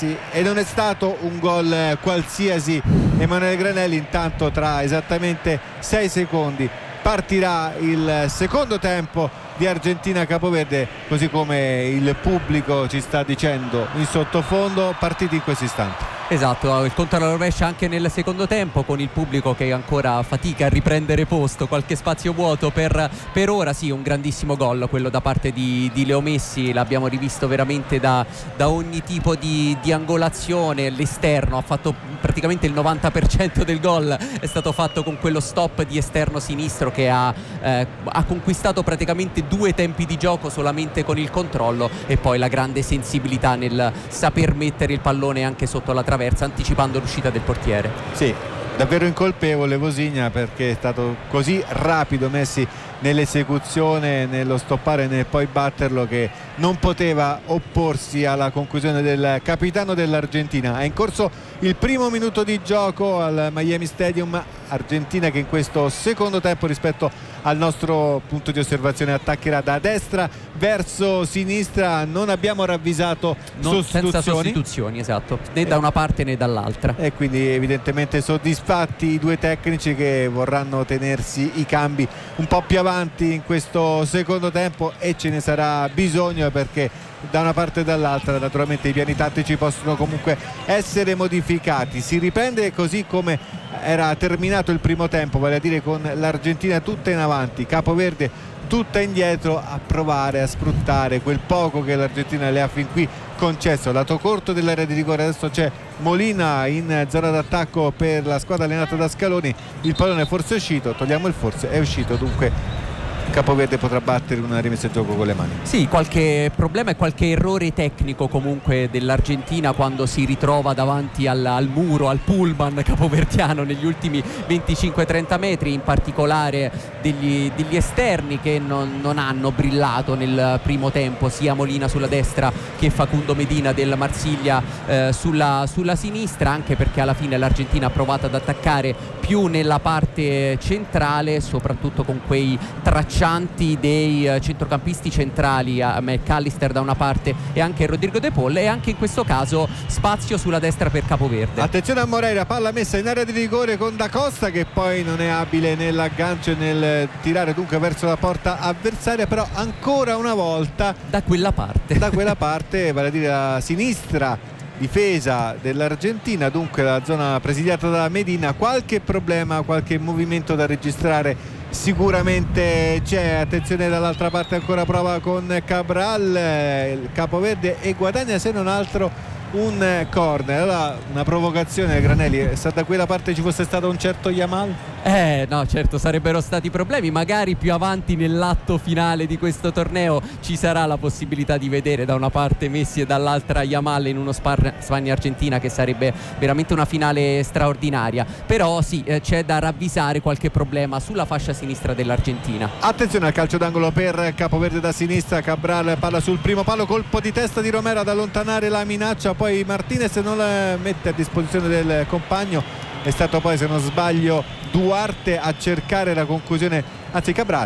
Messi, e non è stato un gol qualsiasi. Emanuele Granelli, intanto tra esattamente 6 secondi partirà il secondo tempo di Argentina-Capoverde, così come il pubblico ci sta dicendo in sottofondo, partiti in questo istante. Esatto, il conto alla rovescia anche nel secondo tempo, con il pubblico che ancora fatica a riprendere posto, qualche spazio vuoto per ora. Sì, un grandissimo gol quello da parte di Leo Messi, l'abbiamo rivisto veramente da ogni tipo di angolazione. L'esterno ha fatto praticamente il 90% del gol, è stato fatto con quello stop di esterno sinistro che ha conquistato praticamente 2 tempi di gioco solamente con il controllo, e poi la grande sensibilità nel saper mettere il pallone anche sotto la traversa, anticipando l'uscita del portiere. Sì, davvero incolpevole Vosigna, perché è stato così rapido Messi nell'esecuzione, nello stoppare e nel poi batterlo, che non poteva opporsi alla conclusione del capitano dell'Argentina. È in corso il primo minuto di gioco al Miami Stadium. Argentina che in questo secondo tempo, rispetto al nostro punto di osservazione, attaccherà da destra verso sinistra. Non abbiamo ravvisato sostituzioni. Senza sostituzioni, esatto, né da una parte né dall'altra, e quindi evidentemente soddisfatti i due tecnici, che vorranno tenersi i cambi un po' più avanti in questo secondo tempo, e ce ne sarà bisogno, perché da una parte e dall'altra naturalmente i piani tattici possono comunque essere modificati. Si riprende così come era terminato il primo tempo, vale a dire con l'Argentina tutta in avanti, Capoverde tutta indietro, a provare a sfruttare quel poco che l'Argentina le ha fin qui concesso. Lato corto dell'area di rigore, adesso c'è Molina in zona d'attacco per la squadra allenata da Scaloni. Il pallone forse è uscito, togliamo il forse, è uscito, dunque Capoverde potrà battere una rimessa in gioco con le mani. Sì, qualche problema e qualche errore tecnico comunque dell'Argentina quando si ritrova davanti al muro, al pullman capoverdiano negli ultimi 25-30 metri, in particolare degli esterni che non hanno brillato nel primo tempo, sia Molina sulla destra che Facundo Medina del Marsiglia sulla sinistra, anche perché alla fine l'Argentina ha provato ad attaccare più nella parte centrale, soprattutto con quei tracciati dei centrocampisti centrali, McAllister da una parte e anche Rodrigo De Paul, e anche in questo caso spazio sulla destra per Capoverde. Attenzione a Moreira, palla messa in area di rigore con Da Costa, che poi non è abile nell'aggancio e nel tirare dunque verso la porta avversaria, però ancora una volta da quella parte, vale a dire la sinistra difesa dell'Argentina, dunque la zona presidiata da Medina. Qualche problema, qualche movimento da registrare sicuramente c'è. Attenzione dall'altra parte, ancora prova con Cabral, il Capoverde, e guadagna se non altro un corner. Allora, una provocazione, Granelli, se da quella parte ci fosse stato un certo Yamal? No, certo, sarebbero stati problemi. Magari più avanti nell'atto finale di questo torneo ci sarà la possibilità di vedere da una parte Messi e dall'altra Yamal in uno Spagna-Argentina, che sarebbe veramente una finale straordinaria. Però sì, c'è da ravvisare qualche problema sulla fascia sinistra dell'Argentina. Attenzione al calcio d'angolo per Capoverde da sinistra. Cabral palla sul primo palo, colpo di testa di Romero ad allontanare la minaccia, poi Martinez non la mette a disposizione del compagno. È stato poi, se non sbaglio, Duarte a cercare la conclusione, anzi Cabral.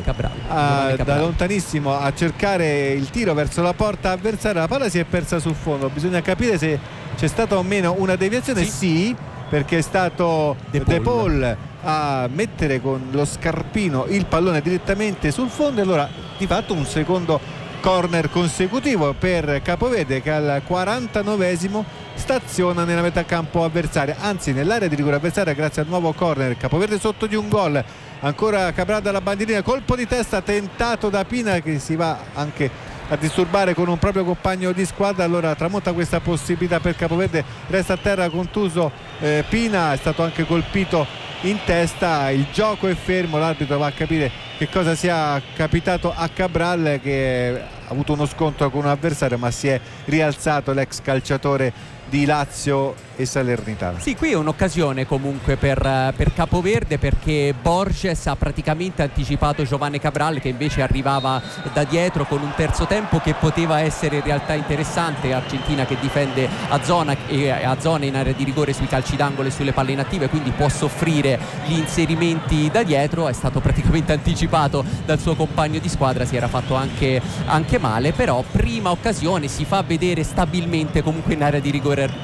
Da lontanissimo a cercare il tiro verso la porta avversaria. La palla si è persa sul fondo, bisogna capire se c'è stata o meno una deviazione. Sì, perché è stato De Paul a mettere con lo scarpino il pallone direttamente sul fondo, e allora di fatto un secondo corner consecutivo per Capoverde, che al 49esimo staziona nella metà campo avversaria, anzi nell'area di rigore avversaria, grazie al nuovo corner. Capoverde sotto di un gol, ancora Cabral dalla bandierina, colpo di testa tentato da Pina, che si va anche a disturbare con un proprio compagno di squadra. Allora tramonta questa possibilità per Capoverde, resta a terra contuso Pina, è stato anche colpito in testa. Il gioco è fermo, l'arbitro va a capire che cosa sia capitato a Cabral, che ha avuto uno scontro con un avversario, ma si è rialzato l'ex calciatore di Lazio e Salernitana. Sì, qui è un'occasione comunque per Capoverde, perché Borges ha praticamente anticipato Giovane Cabral, che invece arrivava da dietro, con un terzo tempo che poteva essere in realtà interessante. Argentina che difende a zona in area di rigore sui calci d'angolo e sulle palle inattive, quindi può soffrire gli inserimenti da dietro. È stato praticamente anticipato dal suo compagno di squadra, si era fatto anche male, però prima occasione, si fa vedere stabilmente comunque in area di rigore